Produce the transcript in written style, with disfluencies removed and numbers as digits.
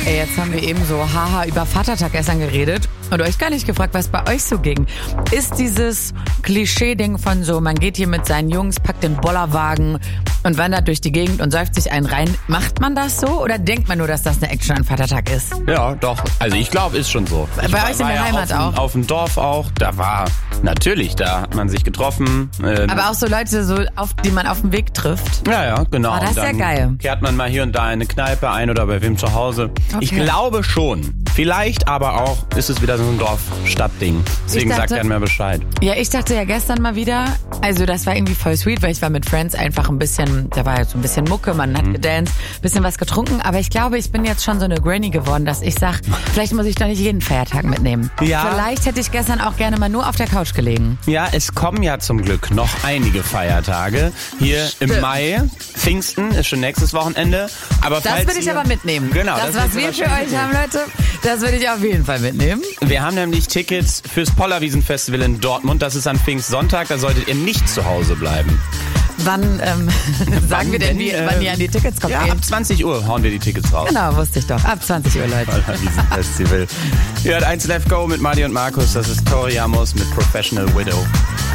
Ey, jetzt haben wir eben so haha über Vatertag gestern geredet und euch gar nicht gefragt, was bei euch so ging. Ist dieses Klischee-Ding von so, man geht hier mit seinen Jungs, packt den Bollerwagen und wandert durch die Gegend und säuft sich einen rein. Macht man das so oder denkt man nur, dass das eine Action an Vatertag ist? Ja, doch. Also ich glaube, ist schon so. Bei euch in der Heimat auch? Auf dem Dorf auch. Da hat man sich getroffen. Aber auch so Leute, die man auf dem Weg trifft. Ja, genau. Oh, das ist ja geil. Kehrt man mal hier und da in eine Kneipe ein oder bei wem zu Hause. Okay. Ich glaube schon. Vielleicht aber auch ist es wieder so ein Dorf-Stadt-Ding. Deswegen sagt er mir Bescheid. Ja, ich dachte ja gestern mal wieder, also das war irgendwie voll sweet, weil ich war mit Friends einfach ein bisschen, da war so ein bisschen Mucke, man hat gedanced, bisschen was getrunken, aber ich glaube, ich bin jetzt schon so eine Granny geworden, dass ich sag, vielleicht muss ich doch nicht jeden Feiertag mitnehmen. Ja. Vielleicht hätte ich gestern auch gerne mal nur auf der Couch gelegen. Ja, es kommen ja zum Glück noch einige Feiertage. Hier im Mai, Pfingsten ist schon nächstes Wochenende. Aber das würde ich aber mitnehmen. Genau. Das was wir für euch haben, Leute, das würde ich auf jeden Fall mitnehmen. Wir haben nämlich Tickets fürs Pollerwiesen-Festival in Dortmund. Das ist am Pfingstsonntag, da solltet ihr nicht zu Hause bleiben. Wann sagen wir denn, wann ihr an die Tickets kommt? Ja, ab 20 Uhr hauen wir die Tickets raus. Genau, wusste ich doch. Ab 20 Uhr, Leute. Pollerwiesen-Festival. Ihr hört 1 Left Go mit Madi und Markus. Das ist Tori Amos mit Professional Widow.